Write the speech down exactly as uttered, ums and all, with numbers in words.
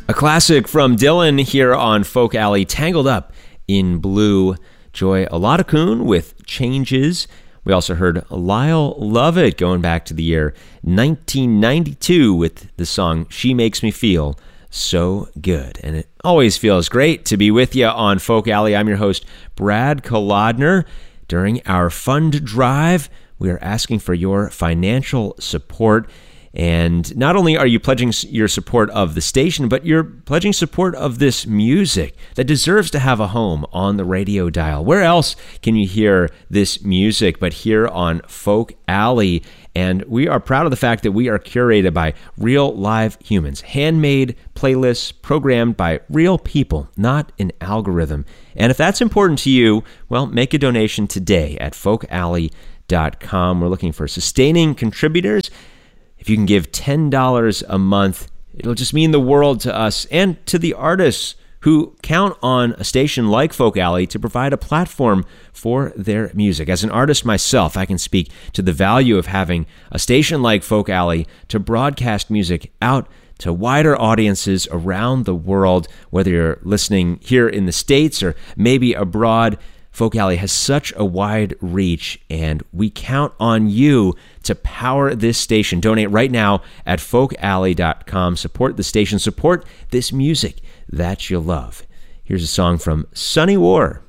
A classic from Dylan here on Folk Alley, Tangled Up in Blue. Joy Oladaokun with Changes. We also heard Lyle Lovett going back to the year nineteen ninety-two with the song She Makes Me Feel So Good. And it always feels great to be with you on Folk Alley. I'm your host, Brad Kolodner. During our fund drive, we are asking for your financial support. And not only are you pledging your support of the station, but you're pledging support of this music that deserves to have a home on the radio dial. Where else can you hear this music but here on Folk Alley? And we are proud of the fact that we are curated by real live humans, handmade playlists programmed by real people, not an algorithm. And if that's important to you, well, make a donation today at folk alley dot com. We're looking for sustaining contributors. If you can give ten dollars a month, it'll just mean the world to us and to the artists who count on a station like Folk Alley to provide a platform for their music. As an artist myself, I can speak to the value of having a station like Folk Alley to broadcast music out to wider audiences around the world, whether you're listening here in the States or maybe abroad. Folk Alley has such a wide reach, and we count on you to power this station. Donate right now at folk alley dot com. Support the station. Support this music that you love. Here's a song from Sunny War.